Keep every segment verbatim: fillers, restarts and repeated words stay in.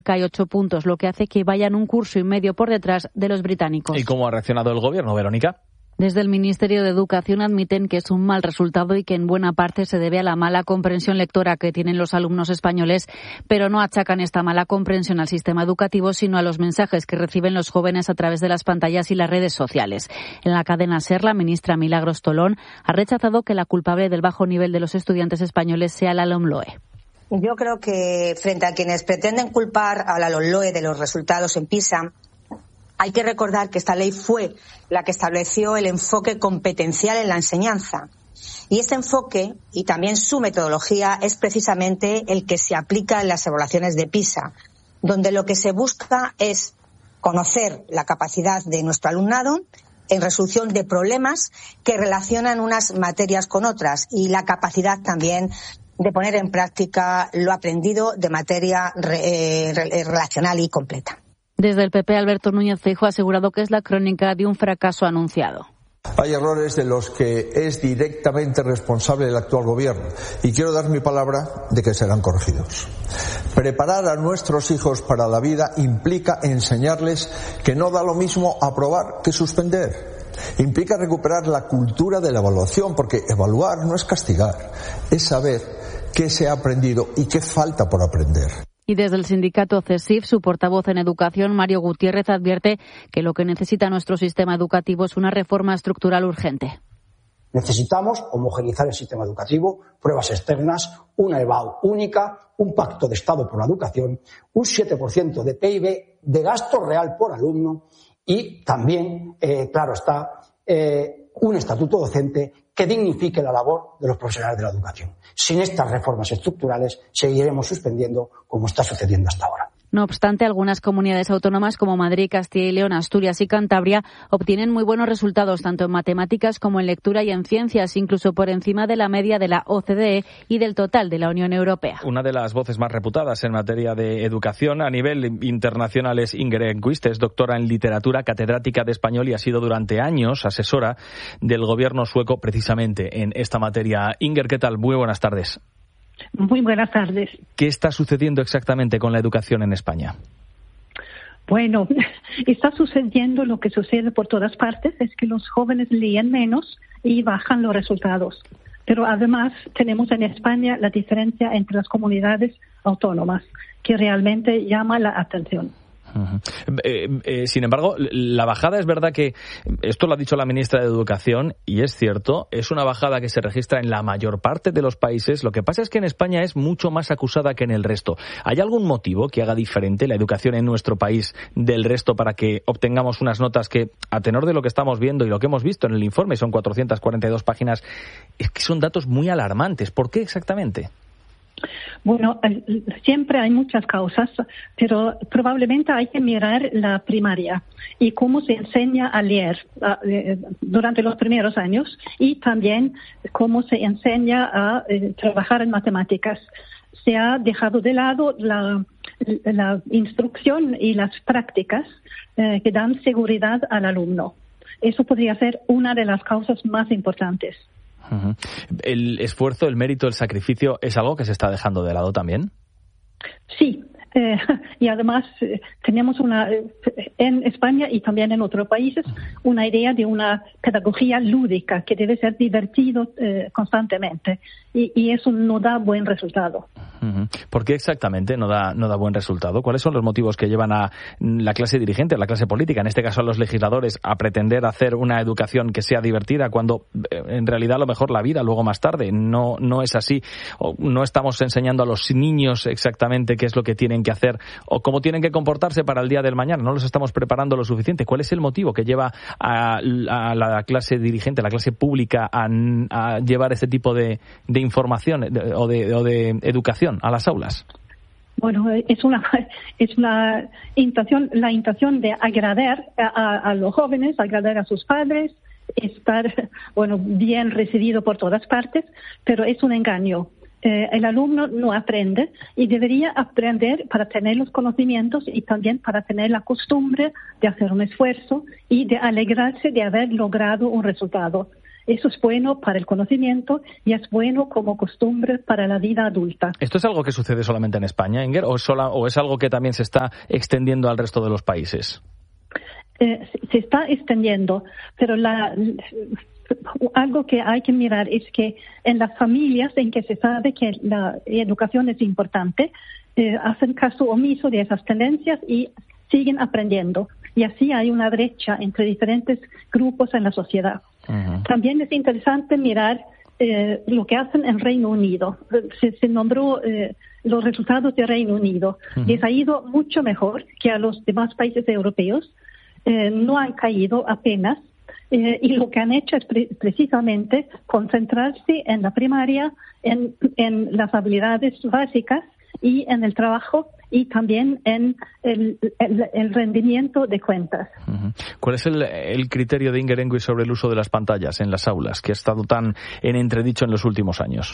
Hay ocho puntos, lo que hace que vayan un curso y medio por detrás de los británicos. ¿Y cómo ha reaccionado el gobierno, Verónica? Desde el Ministerio de Educación admiten que es un mal resultado y que en buena parte se debe a la mala comprensión lectora que tienen los alumnos españoles, pero no achacan esta mala comprensión al sistema educativo, sino a los mensajes que reciben los jóvenes a través de las pantallas y las redes sociales. En la cadena SER, la ministra Milagros Tolón ha rechazado que la culpable del bajo nivel de los estudiantes españoles sea la LOMLOE. Yo creo que frente a quienes pretenden culpar a la LOMLOE de los resultados en PISA, hay que recordar que esta ley fue la que estableció el enfoque competencial en la enseñanza. Y este enfoque, y también su metodología, es precisamente el que se aplica en las evaluaciones de PISA, donde lo que se busca es conocer la capacidad de nuestro alumnado en resolución de problemas que relacionan unas materias con otras y la capacidad también de poner en práctica lo aprendido de materia eh, relacional y completa. Desde el P P, Alberto Núñez Feijóo ha asegurado que es la crónica de un fracaso anunciado. Hay errores de los que es directamente responsable el actual gobierno y quiero dar mi palabra de que serán corregidos. Preparar a nuestros hijos para la vida implica enseñarles que no da lo mismo aprobar que suspender. Implica recuperar la cultura de la evaluación, porque evaluar no es castigar, es saber qué se ha aprendido y qué falta por aprender. Y desde el sindicato CESIF, su portavoz en educación, Mario Gutiérrez, advierte que lo que necesita nuestro sistema educativo es una reforma estructural urgente. Necesitamos homogeneizar el sistema educativo, pruebas externas, una EBAU única, un pacto de Estado por la educación, un siete por ciento de P I B de gasto real por alumno y también, eh, claro está, eh, un estatuto docente que dignifique la labor de los profesionales de la educación. Sin estas reformas estructurales seguiremos suspendiendo como está sucediendo hasta ahora. No obstante, algunas comunidades autónomas como Madrid, Castilla y León, Asturias y Cantabria obtienen muy buenos resultados tanto en matemáticas como en lectura y en ciencias, incluso por encima de la media de la O C D E y del total de la Unión Europea. Una de las voces más reputadas en materia de educación a nivel internacional es Inger Enquist, es doctora en literatura, catedrática de español y ha sido durante años asesora del gobierno sueco precisamente en esta materia. Inger, ¿qué tal? Muy buenas tardes. Muy buenas tardes. ¿Qué está sucediendo exactamente con la educación en España? Bueno, está sucediendo lo que sucede por todas partes, es que los jóvenes leen menos y bajan los resultados. Pero además tenemos en España la diferencia entre las comunidades autónomas, que realmente llama la atención. Uh-huh. Eh, eh, sin embargo, la bajada es verdad que, esto lo ha dicho la ministra de Educación, y es cierto, es una bajada que se registra en la mayor parte de los países. Lo que pasa es que en España es mucho más acusada que en el resto. ¿Hay algún motivo que haga diferente la educación en nuestro país del resto para que obtengamos unas notas que, a tenor de lo que estamos viendo y lo que hemos visto en el informe, son cuatrocientas cuarenta y dos páginas, es que son datos muy alarmantes? ¿Por qué exactamente? Bueno, siempre hay muchas causas, pero probablemente hay que mirar la primaria y cómo se enseña a leer durante los primeros años y también cómo se enseña a trabajar en matemáticas. Se ha dejado de lado la, la instrucción y las prácticas eh, que dan seguridad al alumno. Eso podría ser una de las causas más importantes. Uh-huh. ¿El esfuerzo, el mérito, el sacrificio es algo que se está dejando de lado también? Sí, eh, y además eh, tenemos una eh, en España y también en otros países una idea de una pedagogía lúdica que debe ser divertido eh, constantemente y, y eso no da buen resultado. Uh-huh. ¿Por qué exactamente no da no da buen resultado? ¿Cuáles son los motivos que llevan a la clase dirigente, a la clase política, en este caso a los legisladores, a pretender hacer una educación que sea divertida cuando en realidad a lo mejor la vida luego más tarde no no es así? O no estamos enseñando a los niños exactamente qué es lo que tienen que hacer o cómo tienen que comportarse para el día del mañana. No los estamos preparando lo suficiente. ¿Cuál es el motivo que lleva a, a la clase dirigente, a la clase pública a, a llevar este tipo de, de información de, o, de, o de educación a las aulas? Bueno, es una es una intención, la intención de agradar a, a los jóvenes, agradar a sus padres, estar bueno bien recibido por todas partes, pero es un engaño. Eh, el alumno no aprende y debería aprender para tener los conocimientos y también para tener la costumbre de hacer un esfuerzo y de alegrarse de haber logrado un resultado. Eso es bueno para el conocimiento y es bueno como costumbre para la vida adulta. ¿Esto es algo que sucede solamente en España, Inger, o, sola, o es algo que también se está extendiendo al resto de los países? Eh, se está extendiendo, pero la, algo que hay que mirar es que en las familias en que se sabe que la educación es importante, eh, hacen caso omiso de esas tendencias y siguen aprendiendo. Y así hay una brecha entre diferentes grupos en la sociedad. Uh-huh. También es interesante mirar eh, lo que hacen en Reino Unido. Se, se nombró eh, los resultados de Reino Unido. Uh-huh. Les ha ido mucho mejor que a los demás países europeos. Eh, no han caído apenas. Eh, y lo que han hecho es pre- precisamente concentrarse en la primaria, en, en las habilidades básicas y en el trabajo y también en el, el, el rendimiento de cuentas. Uh-huh. ¿Cuál es el, el criterio de Inger Enkvist sobre el uso de las pantallas en las aulas, que ha estado tan en entredicho en los últimos años?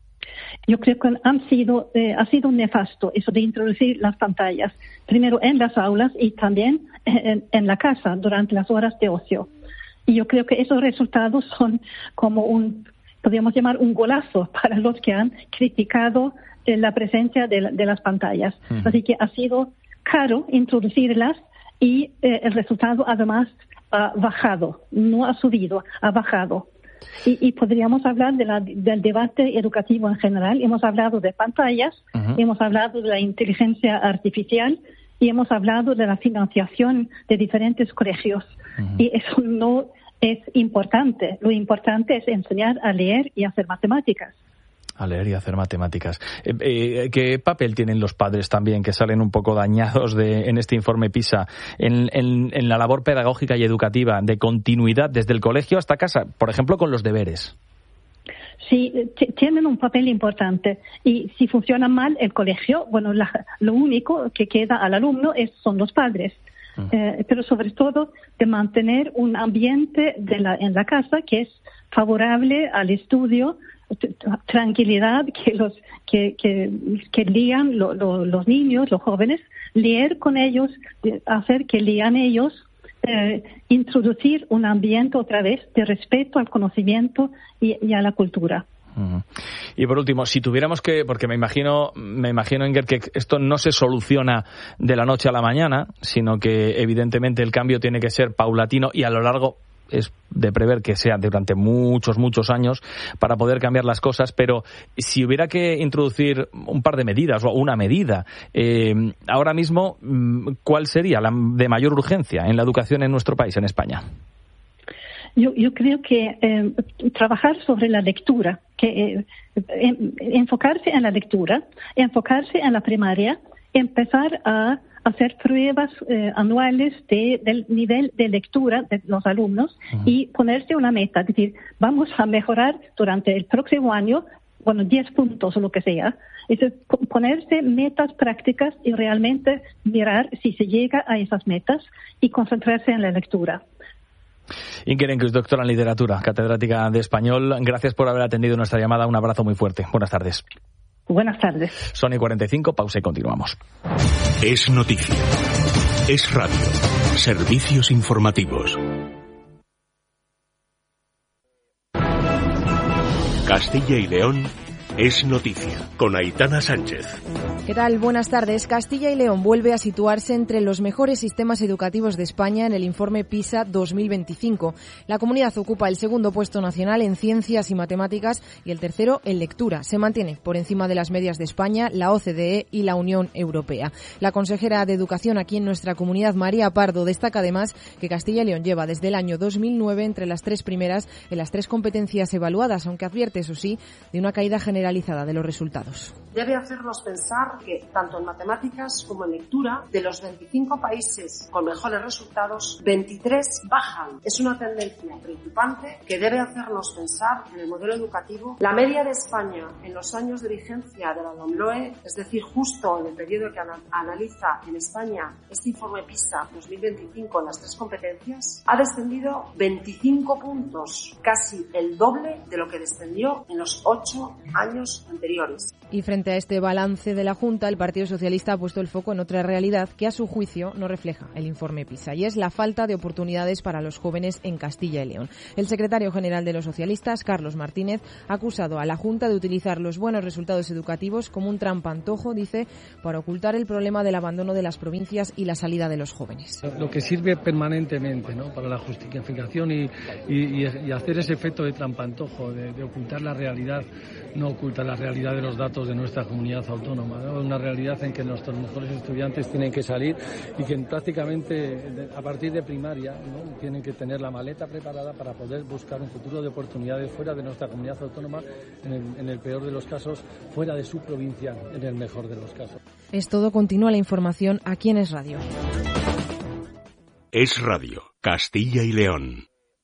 Yo creo que han sido, eh, ha sido nefasto eso de introducir las pantallas, primero en las aulas y también en, en la casa durante las horas de ocio. Y yo creo que esos resultados son como un, podríamos llamar un golazo para los que han criticado eh, la presencia de, la, de las pantallas. Uh-huh. Así que ha sido caro introducirlas y eh, el resultado además ha bajado, no ha subido, ha bajado. Y, y podríamos hablar de la, del debate educativo en general. Hemos hablado de pantallas, uh-huh. hemos hablado de la inteligencia artificial y hemos hablado de la financiación de diferentes colegios. Uh-huh. Y eso no es importante. Lo importante es enseñar a leer y a hacer matemáticas. A leer y hacer matemáticas. Eh, eh, ¿Qué papel tienen los padres también, que salen un poco dañados de, en este informe PISA, en, en, en la labor pedagógica y educativa de continuidad desde el colegio hasta casa, por ejemplo, con los deberes? Sí, t- tienen un papel importante. Y si funciona mal el colegio, bueno, la, lo único que queda al alumno es, son los padres. Uh-huh. Eh, pero sobre todo de mantener un ambiente de la, en la casa que es favorable al estudio, tranquilidad, que los que que, que lean lo, lo, los niños, los jóvenes, leer con ellos, hacer que lean ellos, eh, introducir un ambiente otra vez de respeto al conocimiento y, y a la cultura. Uh-huh. Y por último, si tuviéramos que, porque me imagino, me imagino, Inger, que esto no se soluciona de la noche a la mañana, sino que evidentemente el cambio tiene que ser paulatino y a lo largo es de prever que sea durante muchos, muchos años para poder cambiar las cosas, pero si hubiera que introducir un par de medidas o una medida, eh, ahora mismo, ¿cuál sería la de mayor urgencia en la educación en nuestro país, en España? Yo, yo creo que eh, trabajar sobre la lectura, que eh, en, enfocarse en la lectura, enfocarse en la primaria, empezar a hacer pruebas eh, anuales de, del nivel de lectura de los alumnos uh-huh. y ponerse una meta, es decir, vamos a mejorar durante el próximo año, bueno, diez puntos o lo que sea, es decir, ponerse metas prácticas y realmente mirar si se llega a esas metas y concentrarse en la lectura. Inger Enkvist, doctora en literatura, catedrática de español, gracias por haber atendido nuestra llamada, un abrazo muy fuerte. Buenas tardes. Buenas tardes. Son y cuarenta y cinco, pausa y continuamos. Es noticia. Es radio. Servicios informativos. Castilla y León es noticia, con Aitana Sánchez. ¿Qué tal? Buenas tardes. Castilla y León vuelve a situarse entre los mejores sistemas educativos de España en el informe PISA dos mil veinticinco. La comunidad ocupa el segundo puesto nacional en ciencias y matemáticas y el tercero en lectura. Se mantiene por encima de las medias de España, la O C D E y la Unión Europea. La consejera de Educación aquí en nuestra comunidad, María Pardo, destaca además que Castilla y León lleva desde el año dos mil nueve entre las tres primeras en las tres competencias evaluadas, aunque advierte, eso sí, de una caída generalizada de los resultados. Debe hacernos pensar que, tanto en matemáticas como en lectura, de los veinticinco países con mejores resultados, veintitrés bajan. Es una tendencia preocupante que debe hacernos pensar en el modelo educativo. La media de España en los años de vigencia de la LOMLOE, es decir, justo en el periodo que analiza en España este informe PISA dos mil veinticinco en las tres competencias, ha descendido veinticinco puntos, casi el doble de lo que descendió en los ocho años años anteriores. Y frente a este balance de la Junta, el Partido Socialista ha puesto el foco en otra realidad que, a su juicio, no refleja el informe PISA, y es la falta de oportunidades para los jóvenes en Castilla y León. El secretario general de los socialistas, Carlos Martínez, ha acusado a la Junta de utilizar los buenos resultados educativos como un trampantojo, dice, para ocultar el problema del abandono de las provincias y la salida de los jóvenes. Lo que sirve permanentemente, ¿no?, para la justificación y, y, y hacer ese efecto de trampantojo, de, de ocultar la realidad, no oculta la realidad de los datos de nuestra comunidad autónoma, ¿no? Una realidad en que nuestros mejores estudiantes tienen que salir y que prácticamente a partir de primaria, ¿no?, tienen que tener la maleta preparada para poder buscar un futuro de oportunidades fuera de nuestra comunidad autónoma, en el, en el peor de los casos, fuera de su provincia, en el mejor de los casos. Es todo, continúa la información aquí en Es Radio. Es Radio, Castilla y León.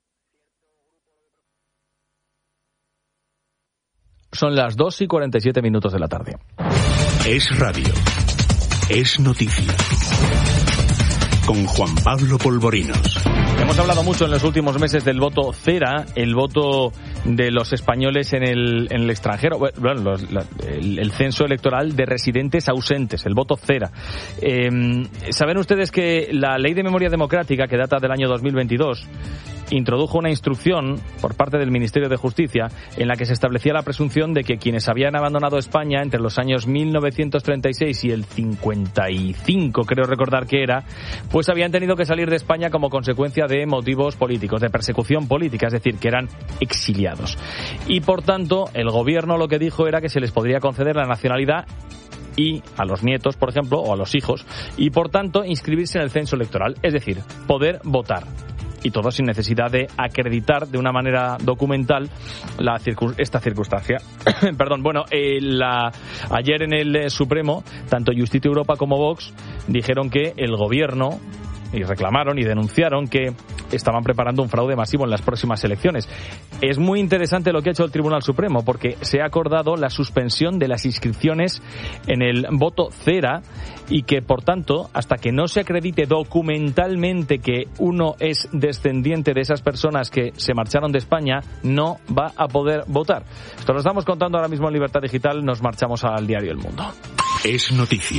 Son las dos y cuarenta y siete minutos de la tarde. Es Radio. Es noticia. Con Juan Pablo Polvorinos. Hemos hablado mucho en los últimos meses del voto cera, el voto de los españoles en el, en el extranjero, bueno, los, la, el, el censo electoral de residentes ausentes, el voto cera. Eh, Saben ustedes que la Ley de Memoria Democrática, que data del año dos mil veintidós, introdujo una instrucción por parte del Ministerio de Justicia en la que se establecía la presunción de que quienes habían abandonado España entre los años mil novecientos treinta y seis y el cincuenta y cinco, creo recordar que era, pues habían tenido que salir de España como consecuencia de motivos políticos, de persecución política, es decir, que eran exiliados. Y por tanto, el gobierno lo que dijo era que se les podría conceder la nacionalidad y a los nietos, por ejemplo, o a los hijos, y por tanto inscribirse en el censo electoral, es decir, poder votar. Y todo sin necesidad de acreditar de una manera documental la circun- esta circunstancia. Perdón, bueno, eh, la, ayer en el eh, Supremo, tanto Justicia Europa como Vox dijeron que el gobierno, y reclamaron y denunciaron que estaban preparando un fraude masivo en las próximas elecciones. Es muy interesante lo que ha hecho el Tribunal Supremo, porque se ha acordado la suspensión de las inscripciones en el voto cera y que, por tanto, hasta que no se acredite documentalmente que uno es descendiente de esas personas que se marcharon de España, no va a poder votar. Esto lo estamos contando ahora mismo en Libertad Digital. Nos marchamos al diario El Mundo. Es noticia.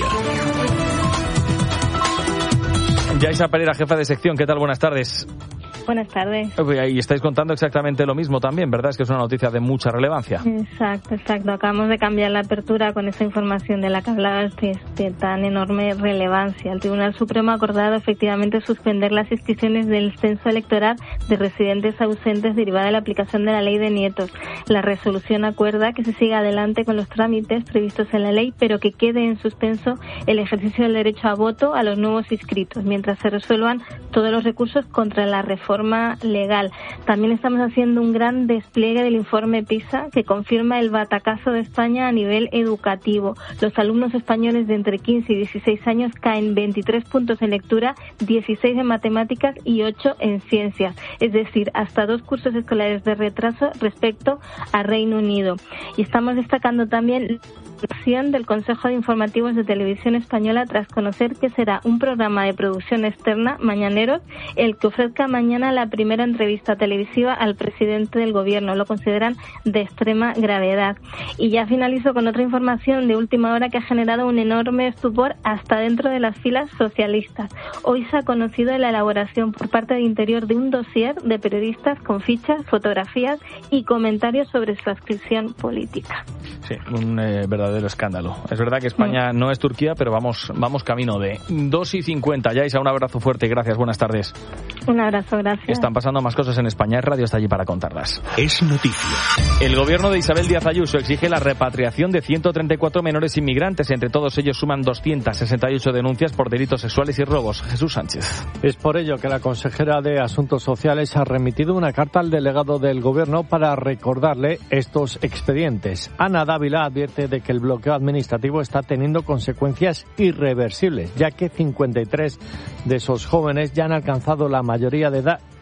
Yaisa Pereira, jefa de sección, ¿qué tal? Buenas tardes. Buenas tardes. Y estáis contando exactamente lo mismo también, ¿verdad? Es que es una noticia de mucha relevancia. Exacto, exacto. Acabamos de cambiar la apertura con esta información de la que hablabas de, de tan enorme relevancia. El Tribunal Supremo ha acordado efectivamente suspender las inscripciones del censo electoral de residentes ausentes derivada de la aplicación de la ley de nietos. La resolución acuerda que se siga adelante con los trámites previstos en la ley, pero que quede en suspenso el ejercicio del derecho a voto a los nuevos inscritos, mientras se resuelvan todos los recursos contra la reforma legal. También estamos haciendo un gran despliegue del informe PISA que confirma el batacazo de España a nivel educativo. Los alumnos españoles de entre quince y dieciséis años caen veintitrés puntos en lectura, dieciséis en matemáticas y ocho en ciencias, es decir, hasta dos cursos escolares de retraso respecto a Reino Unido. Y estamos destacando también la acción del Consejo de Informativos de Televisión Española tras conocer que será un programa de producción externa, Mañaneros, el que ofrezca mañana la primera entrevista televisiva al presidente del gobierno. Lo consideran de extrema gravedad. Y ya finalizo con otra información de última hora que ha generado un enorme estupor hasta dentro de las filas socialistas. Hoy se ha conocido la elaboración por parte de Interior de un dossier de periodistas con fichas, fotografías y comentarios sobre su adscripción política. Sí, un eh, verdadero escándalo. Es verdad que España mm. no es Turquía, pero vamos vamos camino de dos y cincuenta. Yaisa, un abrazo fuerte y gracias. Buenas tardes. Un abrazo, gracias. Están pasando más cosas en España. Es Radio está allí para contarlas. Es noticia. El gobierno de Isabel Díaz Ayuso exige la repatriación de ciento treinta y cuatro menores inmigrantes. Entre todos ellos suman doscientas sesenta y ocho denuncias por delitos sexuales y robos. Jesús Sánchez. Es por ello que la consejera de Asuntos Sociales ha remitido una carta al delegado del gobierno para recordarle estos expedientes. Ana Dávila advierte de que el bloqueo administrativo está teniendo consecuencias irreversibles, ya que cincuenta y tres de esos jóvenes ya han alcanzado la mayoría de edad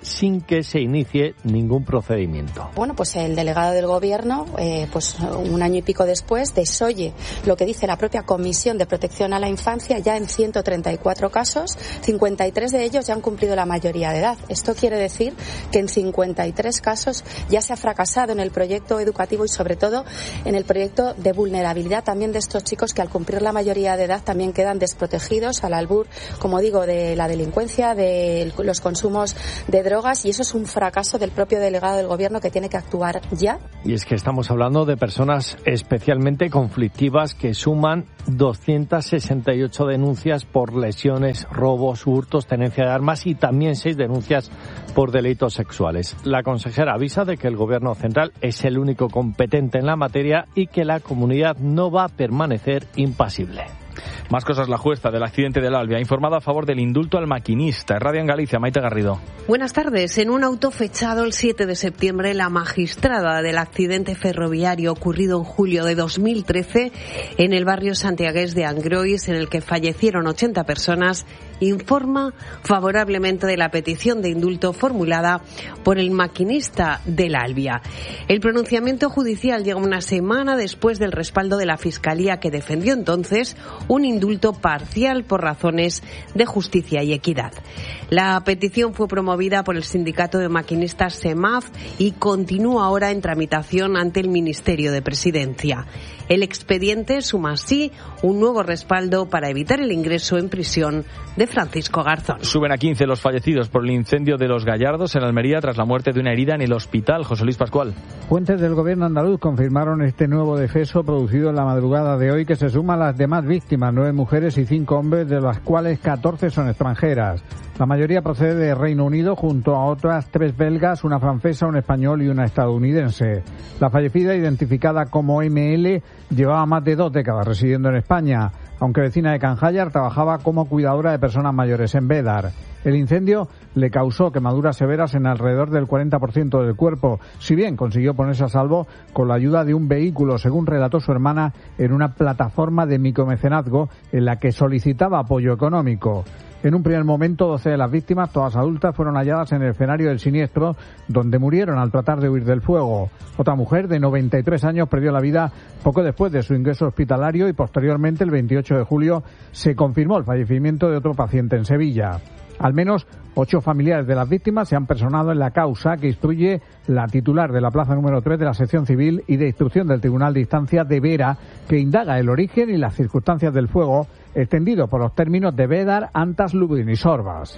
sin que se inicie ningún procedimiento. Bueno, pues el delegado del Gobierno, eh, pues un año y pico después, desoye lo que dice la propia Comisión de Protección a la Infancia ya en ciento treinta y cuatro casos, cincuenta y tres de ellos ya han cumplido la mayoría de edad. Esto quiere decir que en cincuenta y tres casos ya se ha fracasado en el proyecto educativo y sobre todo en el proyecto de vulnerabilidad también de estos chicos que al cumplir la mayoría de edad también quedan desprotegidos al albur, como digo, de la delincuencia, de los consumos de drogas, y eso es un fracaso del propio delegado del Gobierno que tiene que actuar ya. Y es que estamos hablando de personas especialmente conflictivas que suman doscientas sesenta y ocho denuncias por lesiones, robos, hurtos, tenencia de armas y también seis denuncias por delitos sexuales. La consejera avisa de que el Gobierno central es el único competente en la materia y que la comunidad no va a permanecer impasible. Más cosas. La jueza del accidente del Alvia ha informado a favor del indulto al maquinista. Radio en Galicia, Maite Garrido. Buenas tardes. En un auto fechado el siete de septiembre, la magistrada del accidente ferroviario ocurrido en julio de dos mil trece en el barrio santiagués de Angrois, en el que fallecieron ochenta personas, informa favorablemente de la petición de indulto formulada por el maquinista del Alvia. El pronunciamiento judicial llega una semana después del respaldo de la Fiscalía, que defendió entonces un indulto parcial por razones de justicia y equidad. La petición fue promovida por el sindicato de maquinistas SEMAF y continúa ahora en tramitación ante el Ministerio de Presidencia. El expediente suma así un nuevo respaldo para evitar el ingreso en prisión de Francisco Garzón. Suben a quince los fallecidos por el incendio de Los Gallardos en Almería tras la muerte de una herida en el hospital. José Luis Pascual. Fuentes del Gobierno andaluz confirmaron este nuevo deceso producido en la madrugada de hoy, que se suma a las demás víctimas, nueve mujeres y cinco hombres, de las cuales catorce son extranjeras. La mayoría procede de Reino Unido, junto a otras tres belgas, una francesa, un español y una estadounidense. La fallecida, identificada como eme ele, llevaba más de dos décadas residiendo en España, aunque vecina de Canjayar, trabajaba como cuidadora de personas mayores en Bédar. El incendio le causó quemaduras severas en alrededor del cuarenta por ciento del cuerpo, si bien consiguió ponerse a salvo con la ayuda de un vehículo, según relató su hermana, en una plataforma de micromecenazgo en la que solicitaba apoyo económico. En un primer momento, doce de las víctimas, todas adultas, fueron halladas en el escenario del siniestro, donde murieron al tratar de huir del fuego. Otra mujer, de noventa y tres años, perdió la vida poco después de su ingreso hospitalario y posteriormente, el veintiocho de julio, se confirmó el fallecimiento de otro paciente en Sevilla. Al menos ocho familiares de las víctimas se han personado en la causa que instruye la titular de la plaza número tres de la sección civil y de instrucción del Tribunal de Instancia de Vera, que indaga el origen y las circunstancias del fuego, extendido por los términos de Bédar, Antas, Lublin y Sorbas.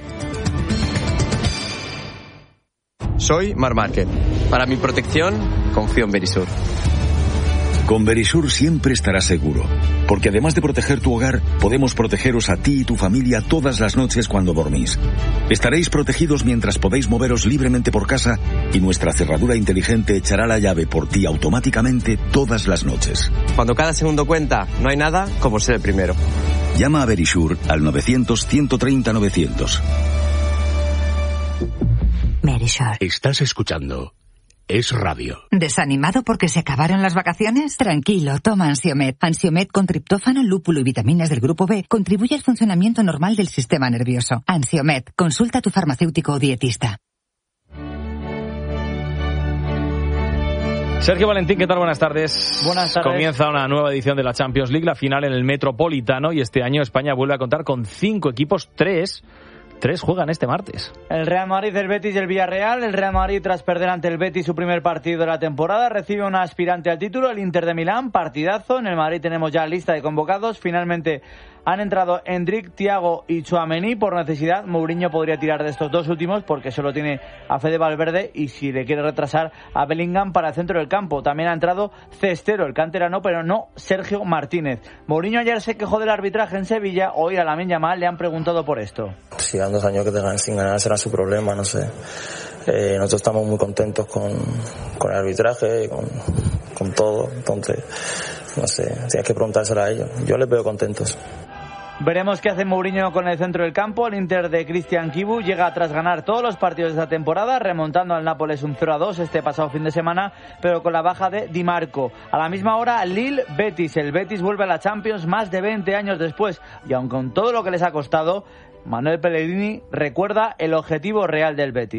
Soy Mar Márquez. Para mi protección, confío en Verisur. Con Verisur siempre estarás seguro, porque además de proteger tu hogar, podemos protegeros a ti y tu familia todas las noches cuando dormís. Estaréis protegidos mientras podéis moveros libremente por casa y nuestra cerradura inteligente echará la llave por ti automáticamente todas las noches. Cuando cada segundo cuenta, no hay nada como ser el primero. Llama a Verisur al novecientos, ciento treinta, novecientos. Verisur. Estás escuchando Es Radio. ¿Desanimado porque se acabaron las vacaciones? Tranquilo, toma Ansiomet. Ansiomet con triptófano, lúpulo y vitaminas del grupo B contribuye al funcionamiento normal del sistema nervioso. Ansiomet, consulta a tu farmacéutico o dietista. Sergio Valentín, ¿qué tal? Buenas tardes. Buenas tardes. Comienza una nueva edición de la Champions League, la final en el Metropolitano, y este año España vuelve a contar con cinco equipos, tres... Tres juegan este martes. El Real Madrid, el Betis y el Villarreal. El Real Madrid, tras perder ante el Betis su primer partido de la temporada, recibe una aspirante al título, el Inter de Milán. Partidazo. En el Madrid tenemos ya lista de convocados. Finalmente han entrado Endrick, Thiago y Tchouaméni por necesidad. Mourinho podría tirar de estos dos últimos porque solo tiene a Fede Valverde y si le quiere retrasar a Bellingham para el centro del campo. También ha entrado Cestero, el canterano, pero no Sergio Martínez. Mourinho ayer se quejó del arbitraje en Sevilla. Hoy a Lamine Yamal le han preguntado por esto. Si dan dos años que tengan sin ganar será su problema, no sé. Eh, nosotros estamos muy contentos con, con el arbitraje, con, con todo. Entonces, no sé, tienes que preguntárselo a ellos. Yo les veo contentos. Veremos qué hace Mourinho con el centro del campo. El Inter de Cristian Kivu llega tras ganar todos los partidos de esta temporada, remontando al Nápoles un cero a dos este pasado fin de semana, pero con la baja de Di Marco. A la misma hora, Lille-Betis. El Betis vuelve a la Champions más de veinte años después, y aun con todo lo que les ha costado, Manuel Pellegrini recuerda el objetivo real del Betis.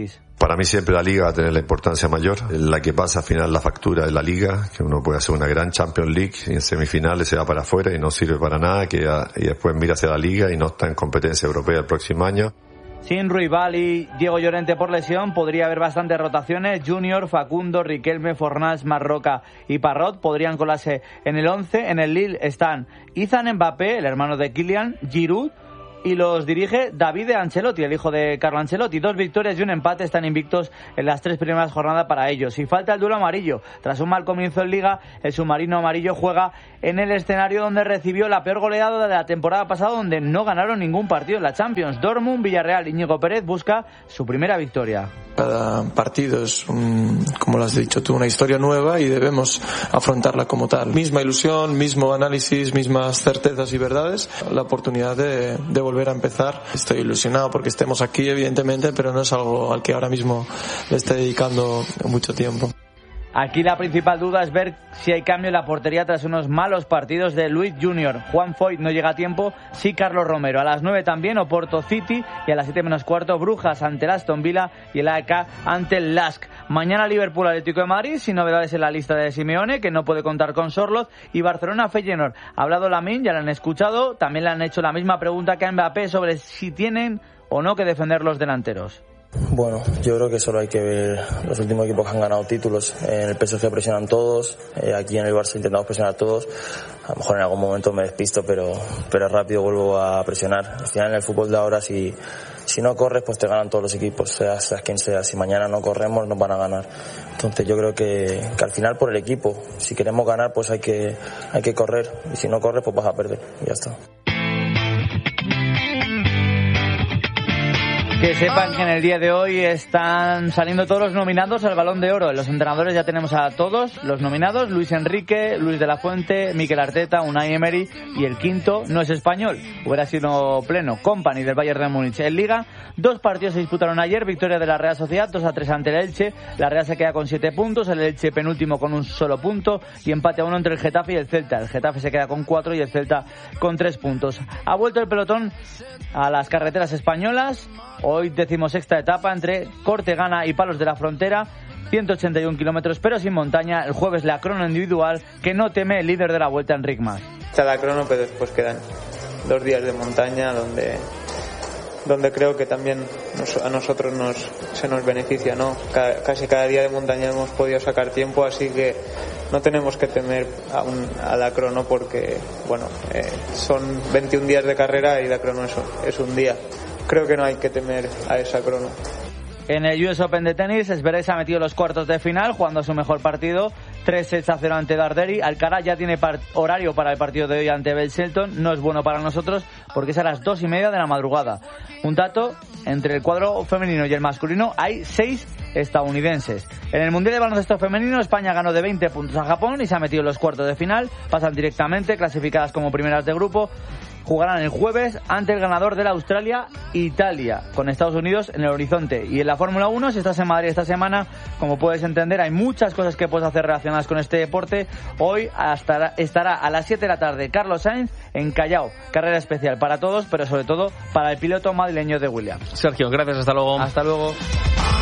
Para mí siempre la Liga va a tener la importancia mayor, la que pasa al final la factura de la Liga, que uno puede hacer una gran Champions League y en semifinales se va para afuera y no sirve para nada, que ya, y después mira hacia la Liga y no está en competencia europea el próximo año. Sin Ruibal y Diego Llorente por lesión, podría haber bastantes rotaciones. Junior, Facundo, Riquelme, Fornals, Marroca y Parrot podrían colarse en el once. En el Lille están Ethan Mbappé, el hermano de Kylian, Giroud, y los dirige David Ancelotti, el hijo de Carlo Ancelotti. Dos victorias y un empate están invictos en las tres primeras jornadas para ellos. Y falta el duelo amarillo. Tras un mal comienzo en Liga, el submarino amarillo juega en el escenario donde recibió la peor goleada de la temporada pasada, donde no ganaron ningún partido en la Champions. Dortmund, Villarreal, Íñigo Pérez busca su primera victoria. Cada partido es, un, como lo has dicho tú, una historia nueva y debemos afrontarla como tal. Misma ilusión, mismo análisis, mismas certezas y verdades. La oportunidad de, de volver a empezar. Estoy ilusionado porque estemos aquí, evidentemente, pero no es algo al que ahora mismo le esté dedicando mucho tiempo. Aquí la principal duda es ver si hay cambio en la portería tras unos malos partidos de Luis Junior. Juan Foyt no llega a tiempo, sí Carlos Romero. A las nueve también Oporto City y a las siete menos cuarto Brujas ante el Aston Villa y el A E K ante el Lask. Mañana Liverpool Atlético de Madrid, sin novedades en la lista de Simeone, que no puede contar con Sorloth, y Barcelona Feyenoord. Ha hablado Lamine, ya lo han escuchado, también le han hecho la misma pregunta que a Mbappé sobre si tienen o no que defender los delanteros. Bueno, yo creo que solo hay que ver los últimos equipos que han ganado títulos. En el P S G presionan todos, eh, aquí en el Barça intentamos presionar todos. A lo mejor en algún momento me despisto, pero pero rápido vuelvo a presionar. Al final en el fútbol de ahora, si si no corres, pues te ganan todos los equipos, seas, seas quien sea. Si mañana no corremos, nos van a ganar. Entonces yo creo que, que al final por el equipo, si queremos ganar, pues hay que hay que correr. Y si no corres, pues vas a perder. Y ya está. Que sepan que en el día de hoy están saliendo todos los nominados al Balón de Oro. En los entrenadores ya tenemos a todos los nominados: Luis Enrique, Luis de la Fuente, Mikel Arteta, Unai Emery, y el quinto no es español, hubiera sido pleno, Kompany del Bayern de Múnich. En Liga, dos partidos se disputaron ayer: victoria de la Real Sociedad dos a tres ante el Elche. La Real se queda con siete puntos, el Elche penúltimo con un solo punto, y empate a uno entre el Getafe y el Celta. El Getafe se queda con cuatro y el Celta con tres puntos. Ha vuelto el pelotón a las carreteras españolas. Hoy decimosexta etapa entre Cortegana y Palos de la Frontera, ciento ochenta y uno kilómetros, pero sin montaña. El jueves la crono individual, que no teme el líder de la Vuelta, Enric Mas. Está la crono, pero después quedan dos días de montaña donde donde creo que también nos, a nosotros nos se nos beneficia, ¿no? Cada, casi cada día de montaña hemos podido sacar tiempo, así que no tenemos que temer a, un, a la crono porque, bueno, eh, son veintiún días de carrera y la crono es, es un día. Creo que no hay que temer a esa crono. En el U S Open de tenis, Zverev se ha metido los cuartos de final, jugando su mejor partido, tres sets a cero ante Darderi. Alcaraz ya tiene par- horario para el partido de hoy ante Ben Shelton. No es bueno para nosotros porque es a las dos y media de la madrugada. Un dato: entre el cuadro femenino y el masculino hay seis estadounidenses. En el Mundial de Baloncesto Femenino, España ganó de veinte puntos a Japón y se ha metido en los cuartos de final. Pasan directamente, clasificadas como primeras de grupo. Jugarán el jueves ante el ganador de la Australia-Italia, con Estados Unidos en el horizonte. Y en la Fórmula uno, si estás en Madrid esta semana, como puedes entender, hay muchas cosas que puedes hacer relacionadas con este deporte. Hoy hasta estará a las siete de la tarde Carlos Sainz en Callao. Carrera especial para todos, pero sobre todo para el piloto madrileño de Williams. Sergio, gracias, hasta luego. Hasta luego.